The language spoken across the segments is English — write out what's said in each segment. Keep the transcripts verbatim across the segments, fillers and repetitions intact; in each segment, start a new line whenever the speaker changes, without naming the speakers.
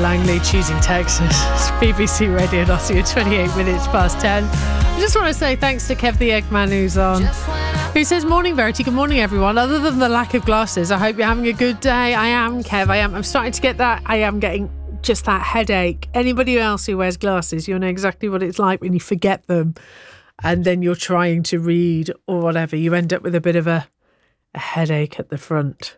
Langley choosing Texas. It's B B C Radio Nottingham, twenty-eight minutes past ten. I just want to say thanks to Kev the Eggman who's on, who says, morning Verity, good morning everyone. Other than the lack of glasses, I hope you're having a good day. I am, Kev, I am. I'm starting to get that. I am getting just that headache. Anybody else who wears glasses, you'll know exactly what it's like when you forget them and then you're trying to read or whatever. You end up with a bit of a, a headache at the front.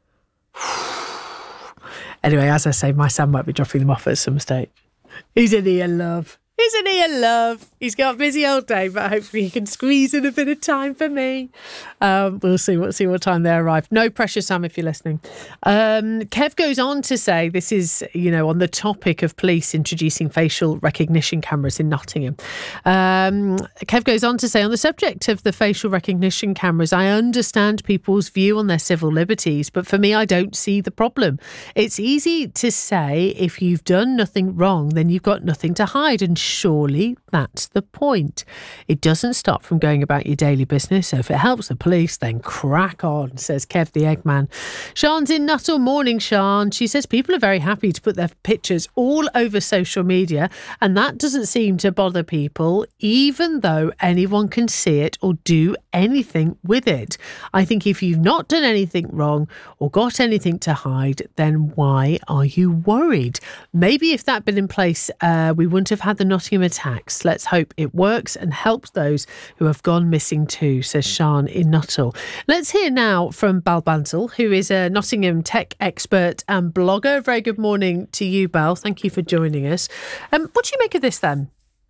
Anyway, as I say, my son might be dropping them off at some stage. Isn't he in love? Isn't he in love? He's got a busy old day, but hopefully he can squeeze in a bit of time for me. Um, we'll see. We'll see what time they arrive. No pressure, Sam, if you're listening. Um, Kev goes on to say, this is, you know, on the topic of police introducing facial recognition cameras in Nottingham. Um, Kev goes on to say, on the subject of the facial recognition cameras, I understand people's view on their civil liberties, but for me, I don't see the problem. It's easy to say if you've done nothing wrong, then you've got nothing to hide, and surely that's the point. It doesn't stop from going about your daily business, so if it helps the police, then crack on, says Kev the Eggman. Sian's in Nuttall. Morning, Sian. She says people are very happy to put their pictures all over social media, and that doesn't seem to bother people, even though anyone can see it or do anything with it. I think if you've not done anything wrong or got anything to hide, then why are you worried? Maybe if that had been in place, uh, we wouldn't have had the Nottingham attacks. Let's hope it works and helps those who have gone missing too, says Sian in Nuttall. Let's hear now from Bal Bansal, who is a Nottingham tech expert and blogger. Very good morning to you, Bal. Thank you for joining us. Um, what do you make of this then?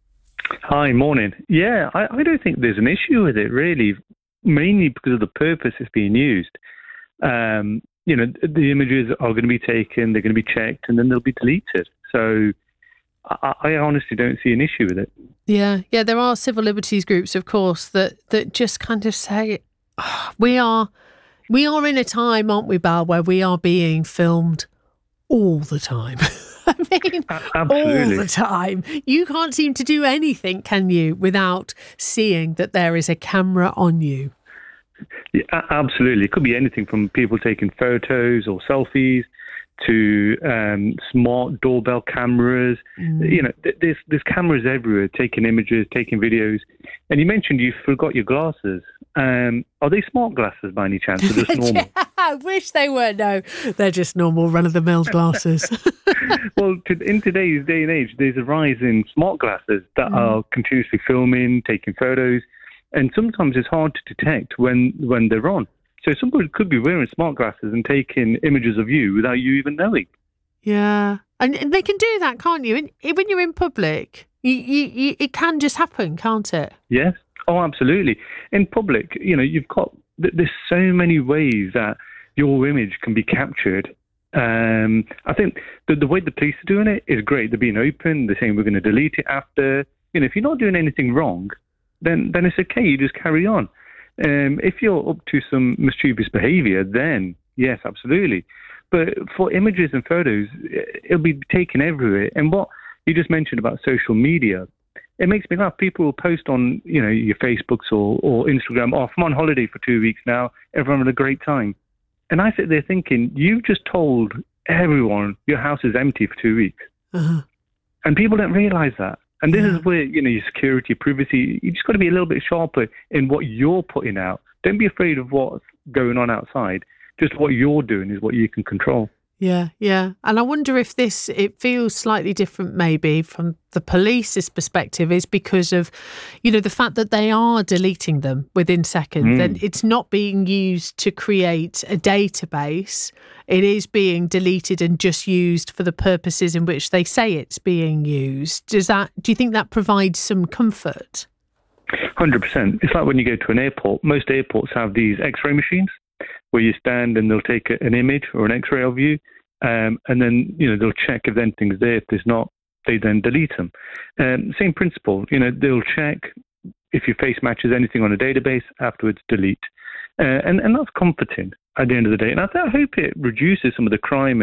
Hi, morning. Yeah, I, I don't think there's an issue with it, really, mainly because of the purpose it's being used. Um, you know, the images are going to be taken, they're going to be checked, and then they'll be deleted. So I, I honestly don't see an issue with it.
Yeah, yeah, there are civil liberties groups, of course, that that just kind of say, oh, we are we are in a time, aren't we, Bal, where we are being filmed all the time. I mean,
Absolutely.
all the time. You can't seem to do anything, can you, without seeing that there is a camera on you?
Yeah, absolutely. It could be anything from people taking photos or selfies to um, smart doorbell cameras. Mm. You know, th- there's there's cameras everywhere, taking images, taking videos. And you mentioned you forgot your glasses. Um, are they smart glasses by any chance, or just normal?
I wish they were. No, they're just normal run-of-the-mill glasses.
Well, to, in today's day and age, there's a rise in smart glasses that mm. are continuously filming, taking photos, and sometimes it's hard to detect when when they're on. So somebody could be wearing smart glasses and taking images of you without you even knowing.
Yeah. And they can do that, can't you? And when you're in public, you, you, you, it can just happen, can't it?
Yes. Oh, absolutely. In public, you know, you've got, there's so many ways that your image can be captured. Um, I think the, the way the police are doing it is great. They're being open. They're saying we're going to delete it after. You know, if you're not doing anything wrong, then, then it's okay. You just carry on. Um, if you're up to some mischievous behaviour, then yes, absolutely. But for images and photos, it'll be taken everywhere. And what you just mentioned about social media, it makes me laugh. People will post on, you know, your Facebooks or, or Instagram, oh, I'm on holiday for two weeks now, everyone had a great time. And I sit there thinking, you've just told everyone your house is empty for two weeks. Uh-huh. And people don't realise that. And this yeah. is where, you know, your security, privacy, you just got to be a little bit sharper in what you're putting out. Don't be afraid of what's going on outside. Just what you're doing is what you can control.
Yeah, yeah. And I wonder if this, it feels slightly different maybe from the police's perspective is because of, you know, the fact that they are deleting them within seconds. Mm. Then it's not being used to create a database. It is being deleted and just used for the purposes in which they say it's being used. Does that, do you think that provides some comfort?
one hundred percent. It's like when you go to an airport. Most airports have these X-ray machines where you stand and they'll take an image or an X-ray of you, um, and then, you know, they'll check if anything's there. If there's not, they then delete them. Um, same principle. You know, they'll check if your face matches anything on a database, afterwards delete. Uh, and, and that's comforting at the end of the day. And I, th- I hope it reduces some of the crime